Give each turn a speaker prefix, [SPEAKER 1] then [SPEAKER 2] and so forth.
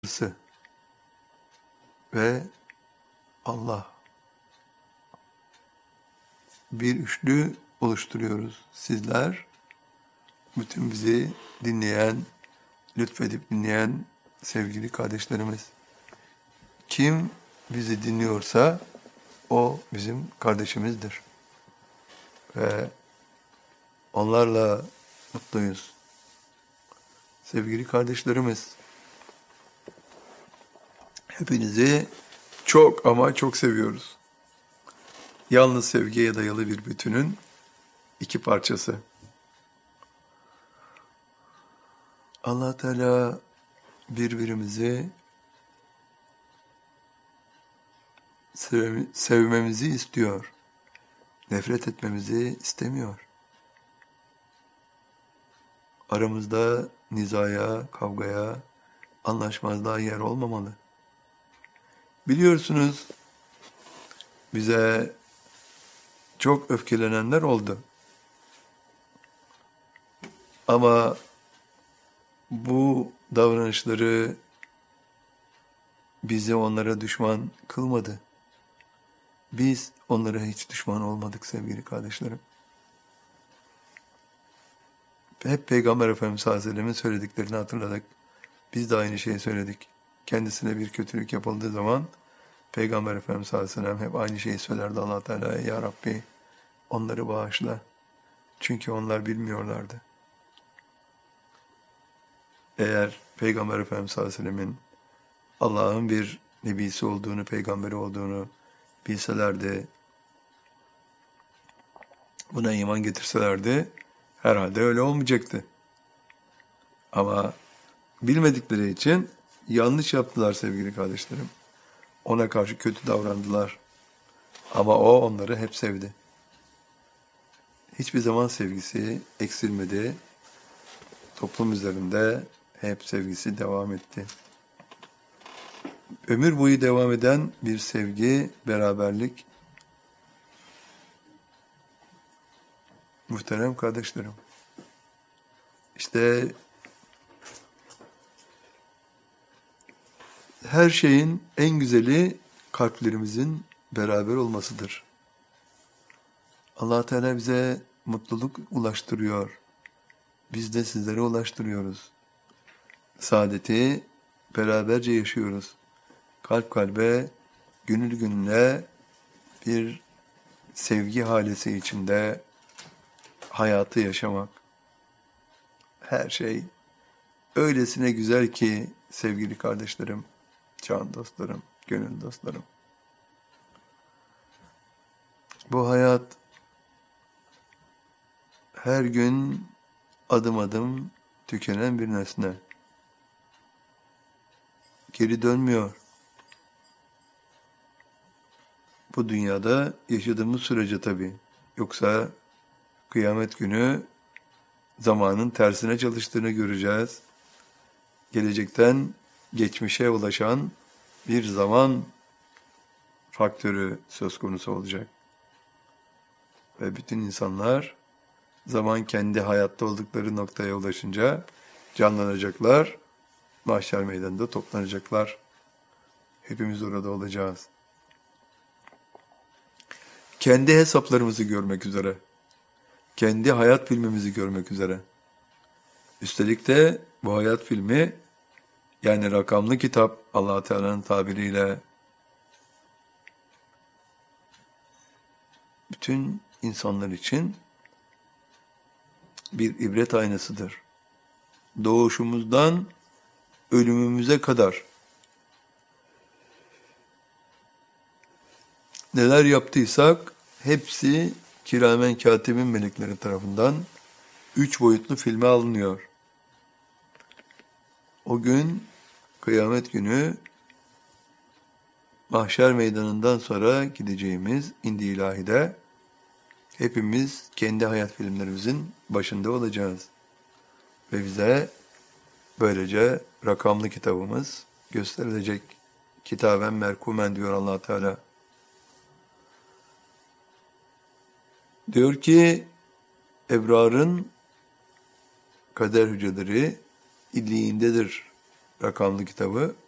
[SPEAKER 1] Tanrısı ve Allah. Bir üçlü oluşturuyoruz. Sizler, bütün bizi dinleyen, lütfedip dinleyen sevgili kardeşlerimiz. Kim bizi dinliyorsa o bizim kardeşimizdir. Ve onlarla mutluyuz. Sevgili kardeşlerimiz, hepinizi çok ama çok seviyoruz. Yalnız sevgiye dayalı bir bütünün iki parçası. Allah Teala birbirimizi sevmemizi istiyor. Nefret etmemizi istemiyor. Aramızda nizaya, kavgaya, anlaşmazlığa yer olmamalı. Biliyorsunuz, bize çok öfkelenenler oldu. Ama bu davranışları bizi onlara düşman kılmadı. Biz onlara hiç düşman olmadık sevgili kardeşlerim. Hep Peygamber Efendimiz sallallahu aleyhi ve sellem'in söylediklerini hatırladık. Biz de aynı şeyi söyledik. Kendisine bir kötülük yapıldığı zaman Peygamber Efendimiz sallallahu aleyhi ve sellem hep aynı şeyi söylerdi Allah Teala'ya. Ya Rabbi, onları bağışla. Çünkü onlar bilmiyorlardı. Eğer Peygamber Efendimiz sallallahu aleyhi ve sellemin Allah'ın bir nebisi olduğunu, peygamberi olduğunu bilselerdi, buna iman getirselerdi, herhalde öyle olmayacaktı. Ama bilmedikleri için yanlış yaptılar sevgili kardeşlerim. Ona karşı kötü davrandılar. Ama o onları hep sevdi. Hiçbir zaman sevgisi eksilmedi. Toplum üzerinde hep sevgisi devam etti. Ömür boyu devam eden bir sevgi, beraberlik. Muhterem kardeşlerim. İşte her şeyin en güzeli kalplerimizin beraber olmasıdır. Allah Teala bize mutluluk ulaştırıyor. Biz de sizlere ulaştırıyoruz. Saadeti beraberce yaşıyoruz. Kalp kalbe, gönül gönüle bir sevgi halesi içinde hayatı yaşamak. Her şey öylesine güzel ki sevgili kardeşlerim, can dostlarım, gönül dostlarım. Bu hayat her gün adım adım tükenen bir nesne. Geri dönmüyor. Bu dünyada yaşadığımız sürece tabii. Yoksa kıyamet günü zamanın tersine çalıştığını göreceğiz. Gelecekten geçmişe ulaşan bir zaman faktörü söz konusu olacak. Ve bütün insanlar zaman kendi hayatta oldukları noktaya ulaşınca canlanacaklar, mahşer meydanında toplanacaklar. Hepimiz orada olacağız. Kendi hesaplarımızı görmek üzere, kendi hayat filmimizi görmek üzere. Üstelik de bu hayat filmi, yani rakamlı kitap, Allah Teala'nın tabiriyle bütün insanlar için bir ibret aynasıdır. Doğuşumuzdan ölümümüze kadar neler yaptıysak hepsi kiramen katibin melekleri tarafından 3 boyutlu filme alınıyor. O gün, kıyamet günü, mahşer meydanından sonra gideceğimiz indi ilahide hepimiz kendi hayat filmlerimizin başında olacağız. Ve bize böylece rakamlı kitabımız gösterilecek. Kitaben merkumen diyor Allah Teala. Diyor ki, ebrarın kader hücreleri illiğindedir rakamlı kitabı.